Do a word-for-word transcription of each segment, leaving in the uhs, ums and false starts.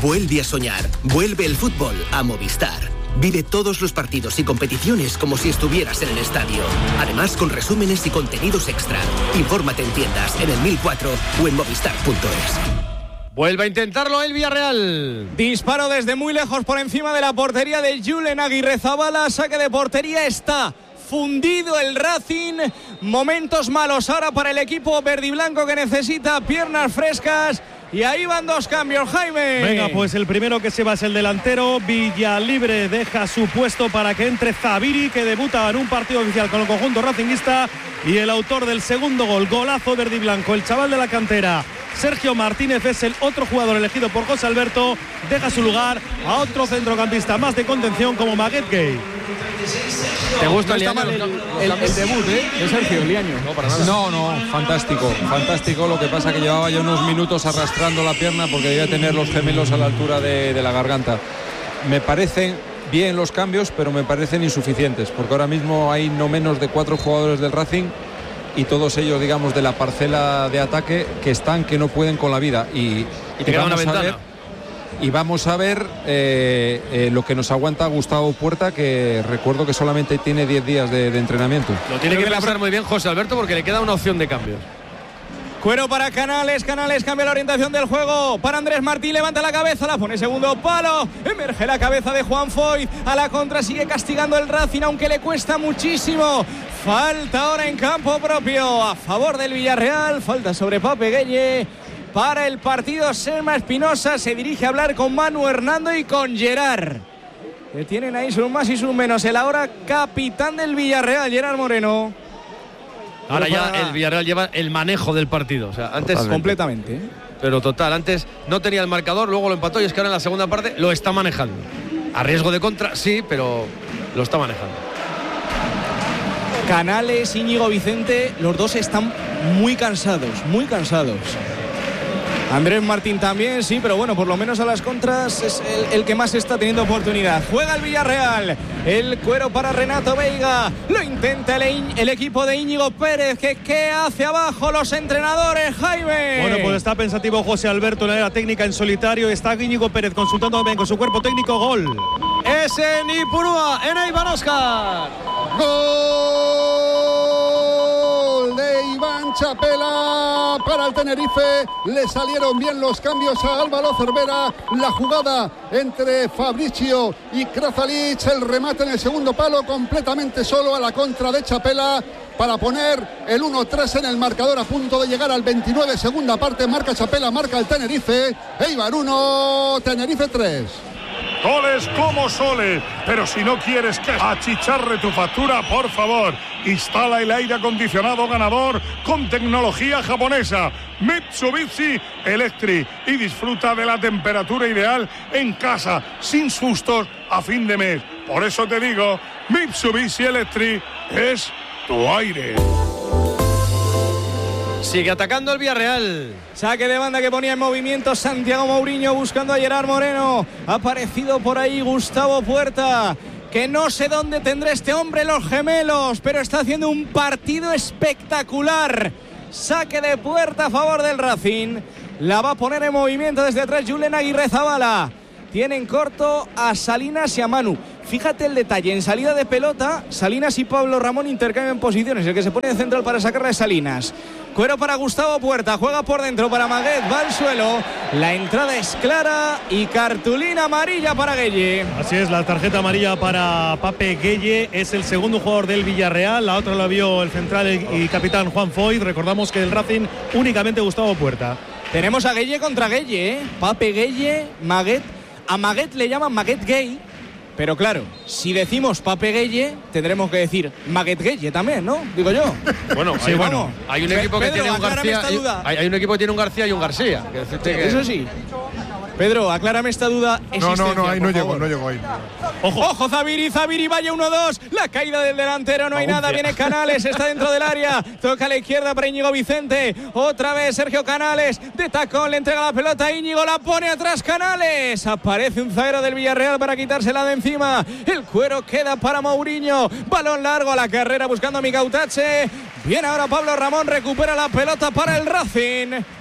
Vuelve a soñar. Vuelve el fútbol a Movistar. Vive todos los partidos y competiciones como si estuvieras en el estadio. Además, con resúmenes y contenidos extra. Infórmate en tiendas, en el mil cuatro o en movistar punto es. Vuelve a intentarlo el Villarreal. Disparo desde muy lejos por encima de la portería de Julen Aguirrezabala. Saque de portería, está fundido el Racing. Momentos malos ahora para el equipo verdiblanco que necesita piernas frescas. Y ahí van dos cambios, Jaime. Venga, pues el primero que se va es el delantero. Villalibre deja su puesto para que entre Zabiri, que debuta en un partido oficial con el conjunto racinguista. Y el autor del segundo gol, golazo verdiblanco, el chaval de la cantera, Sergio Martínez, es el otro jugador elegido por José Alberto. Deja su lugar a otro centrocampista más de contención como Maguette Gay. ¿Te gusta no el, el, el, el debut eh, de Sergio Liaño? No, para nada. No, no, fantástico, fantástico. Lo que pasa que llevaba ya unos minutos arrastrando la pierna porque debía tener los gemelos a la altura de, de la garganta. Me parecen bien los cambios, pero me parecen insuficientes, porque ahora mismo hay no menos de cuatro jugadores del Racing y todos ellos, digamos, de la parcela de ataque que están, que no pueden con la vida. Y, y te queda una ventana. Ver, y vamos a ver eh, eh, lo que nos aguanta Gustavo Puerta, que recuerdo que solamente tiene diez días de, de entrenamiento. Lo tiene que pensar muy bien José Alberto, porque le queda una opción de cambio. Cuero para Canales, Canales cambia la orientación del juego para Andrés Martín, levanta la cabeza, la pone segundo palo, emerge la cabeza de Juan Foyt, a la contra sigue castigando el Racing, aunque le cuesta muchísimo. Falta ahora en campo propio a favor del Villarreal, falta sobre Pape Gueye. Para el partido, Selma Espinosa se dirige a hablar con Manu Hernando y con Gerard, que tienen ahí sus más y sus menos. El ahora capitán del Villarreal, Gerard Moreno. Ahora ya el Villarreal lleva el manejo del partido. O sea, antes completamente. Pero total, antes no tenía el marcador, luego lo empató y es que ahora en la segunda parte lo está manejando. A riesgo de contra, sí, pero lo está manejando. Canales, Íñigo Vicente, los dos están muy cansados, muy cansados. Andrés Martín también, sí, pero bueno, por lo menos a las contras es el, el que más está teniendo oportunidad. Juega el Villarreal, el cuero para Renato Veiga, lo intenta el, el equipo de Íñigo Pérez, que ¿qué hace abajo los entrenadores, Jaime? Bueno, pues está pensativo José Alberto en la era técnica en solitario, está Íñigo Pérez consultando también con su cuerpo técnico. Gol. Es en Ipurúa, en Iván Oscar. Gol de Iván Chapela para el Tenerife. Le salieron bien los cambios a Álvaro Cervera. La jugada entre Fabricio y Krazalic. El remate en el segundo palo completamente solo a la contra de Chapela para poner el uno tres en el marcador, a punto de llegar al veintinueve, segunda parte. Marca Chapela, marca el Tenerife. Eibar uno, Tenerife tres. Goles como Sole, pero si no quieres que achicharre tu factura, por favor, instala el aire acondicionado ganador con tecnología japonesa Mitsubishi Electric y disfruta de la temperatura ideal en casa, sin sustos a fin de mes. Por eso te digo, Mitsubishi Electric es tu aire. Sigue atacando el Villarreal. Saque de banda que ponía en movimiento Santiago Mourinho buscando a Gerard Moreno. Ha aparecido por ahí Gustavo Puerta, que no sé dónde tendrá este hombre los gemelos, pero está haciendo un partido espectacular. Saque de puerta a favor del Racing. La va a poner en movimiento desde atrás Julen Aguirrezabala. Tienen corto a Salinas y a Manu. Fíjate el detalle, en salida de pelota, Salinas y Pablo Ramón intercambian posiciones. El que se pone de central para sacarla es Salinas. Cuero para Gustavo Puerta, juega por dentro para Maguette, va al suelo. La entrada es clara y cartulina amarilla para Gueye. Así es, la tarjeta amarilla para Pape Gueye. Es el segundo jugador del Villarreal. La otra la vio el central y capitán Juan Foyt. Recordamos que el Racing únicamente Gustavo Puerta. Tenemos a Gueye contra Gueye, ¿eh? Pape Gueye, Maguette. A Maguette le llaman Maguette Gay. Pero claro, si decimos Pape Gueye, tendremos que decir Maguette Gueye también, ¿no? Digo yo. Bueno, sí, bueno. Hay un equipo que Pedro, tiene un García. Hay, hay un equipo que tiene un García y un García. Que, que... Eso sí. Pedro, aclárame esta duda. No, no, no, ahí no llegó, no llegó ahí. Ojo, ojo, Zabiri, Zabiri, vaya uno dos. La caída del delantero, no hay nada. Viene Canales, está dentro del área. Toca a la izquierda para Íñigo Vicente. Otra vez Sergio Canales. De tacón, le entrega la pelota a Íñigo, la pone atrás Canales. Aparece un zaguero del Villarreal para quitársela de encima. El cuero queda para Mourinho. Balón largo a la carrera buscando a Micautache. Viene ahora Pablo Ramón, recupera la pelota para el Racing.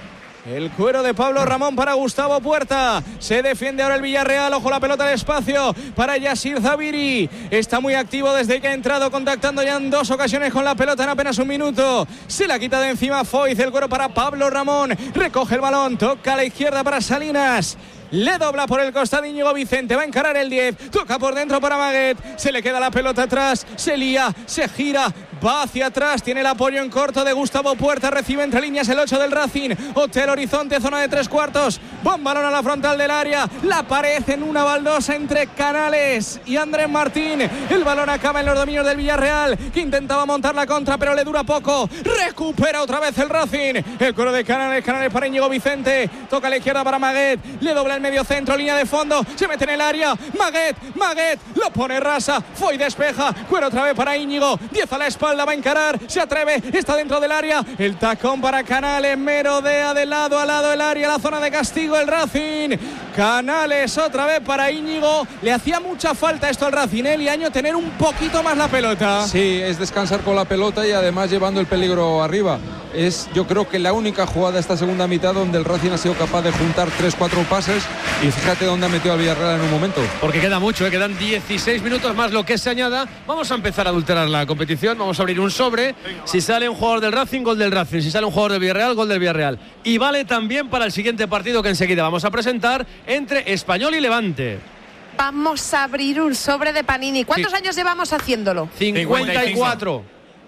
El cuero de Pablo Ramón para Gustavo Puerta. Se defiende ahora el Villarreal. Ojo la pelota al espacio para Yassir Zabiri. Está muy activo desde que ha entrado, contactando ya en dos ocasiones con la pelota en apenas un minuto. Se la quita de encima Foyth. El cuero para Pablo Ramón. Recoge el balón. Toca a la izquierda para Salinas. Le dobla por el costado Íñigo Vicente. Va a encarar el diez. Toca por dentro para Maguet. Se le queda la pelota atrás. Se lía, se gira. Va hacia atrás. Tiene el apoyo en corto de Gustavo Puerta. Recibe entre líneas el ocho del Racing. Hotel Horizonte, zona de tres cuartos. Buen balón a la frontal del área. La pared en una baldosa entre Canales y Andrés Martín. El balón acaba en los dominios del Villarreal, que intentaba montar la contra, pero le dura poco. Recupera otra vez el Racing. El coro de Canales. Canales para Íñigo Vicente. Toca a la izquierda para Maguet. Le dobla el medio centro, línea de fondo, se mete en el área, Maguet, Maguet, lo pone rasa, Foyth despeja, cuero otra vez para Íñigo, diez a la espalda, va a encarar, se atreve, está dentro del área, el tacón para Canales, merodea de lado a lado el área, la zona de castigo, el Racing, Canales otra vez para Íñigo, le hacía mucha falta esto al Racing, el año tener un poquito más la pelota. Sí, es descansar con la pelota y además llevando el peligro arriba. Es, yo creo que la única jugada de esta segunda mitad donde el Racing ha sido capaz de juntar tres cuatro pases, y fíjate dónde ha metido al Villarreal en un momento. Porque queda mucho, ¿eh? Quedan dieciséis minutos más lo que se añada. Vamos a empezar a adulterar la competición, vamos a abrir un sobre. Si sale un jugador del Racing, gol del Racing. Si sale un jugador del Villarreal, gol del Villarreal. Y vale también para el siguiente partido que enseguida vamos a presentar entre Español y Levante. Vamos a abrir un sobre de Panini. ¿Cuántos sí. años llevamos haciéndolo? cincuenta y cuatro.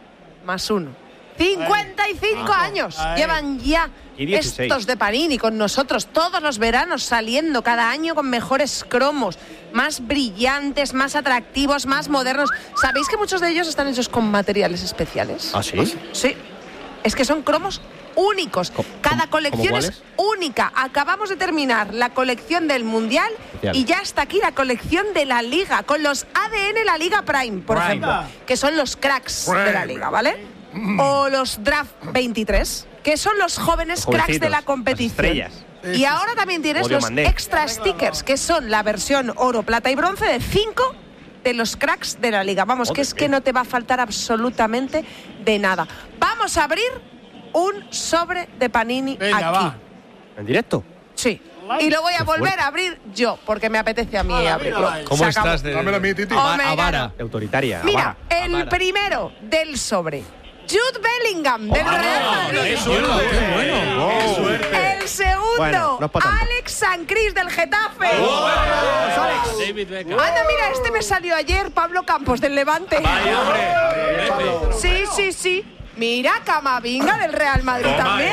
Más uno. cincuenta y cinco Ay, años ay. llevan ya estos de Panini con nosotros todos los veranos, saliendo cada año con mejores cromos, más brillantes, más atractivos, más modernos. ¿Sabéis que muchos de ellos están hechos con materiales especiales? ¿Ah, sí? Sí, es que son cromos únicos. Cada colección es única. Acabamos de terminar la colección del Mundial Especial. Y ya está aquí la colección de la Liga, con los A D N La Liga Prime, por Prime. ejemplo, que son los cracks Prime. de la Liga, ¿vale? O los Draft veintitrés, que son los jóvenes cracks de la competición. Y ahora también tienes Odio los Mandé. extra stickers, que son la versión oro, plata y bronce de cinco de los cracks de la Liga. Vamos, Joder, que es que no te va a faltar absolutamente de nada. Vamos a abrir un sobre de Panini Venga, aquí. Va. ¿En directo? Sí. Y lo voy a volver a abrir yo, porque me apetece a mí Hola, abrirlo. ¿Cómo estás de, Dámelo a mí, Titi. Avara, de autoritaria? Mira, Avara. el Avara. primero del sobre. Jude Bellingham, del oh, Real Madrid. ¡Qué suerte! ¡Qué bueno! ¡Qué suerte! El segundo, bueno, no Alex Sancris, del Getafe. Oh, Alex. David Beckham. Anda, mira, este me salió ayer, Pablo Campos, del Levante. Vaya, hombre. Sí, sí, sí. Mira, Camavinga, del Real Madrid oh, también.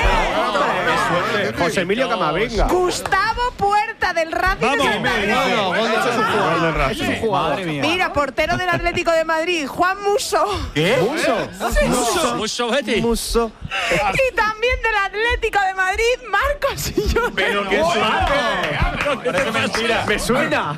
Oh, José Emilio Camavinga. Gustavo Puerta, del Racing de Santander. Eso es un jugador. Mira, portero del Atlético de Madrid, Juan Musso. ¿Qué? Musso. Sí. Musso. Musso Betty. Musso. Y también del Atlético de Madrid, Marcos Sillón. Pero qué suerte. Parece mentira. Me suena.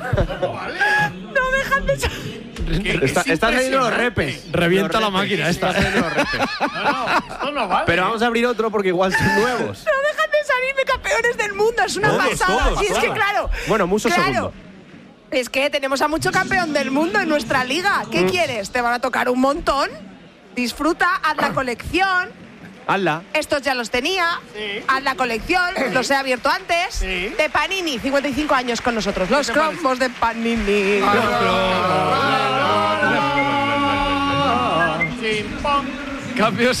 No dejan de salir. Está, están saliendo los repes. Revienta los la repes, máquina esta. Están los repes. No, no, esto no vale. Pero vamos a abrir otro porque igual son nuevos. No dejan de salirme campeones del mundo. Es una todos, pasada. Todos, y es que claro. Bueno, Musso claro, segundo. Es que tenemos a mucho campeón del mundo en nuestra liga. ¿Qué mm. quieres? Te van a tocar un montón. Disfruta, haz la colección. Hazla. Estos ya los tenía. Sí. Haz la colección. Los he abierto antes. Sí. De Panini, cincuenta y cinco años con nosotros. Los cromos de Panini. Cambios.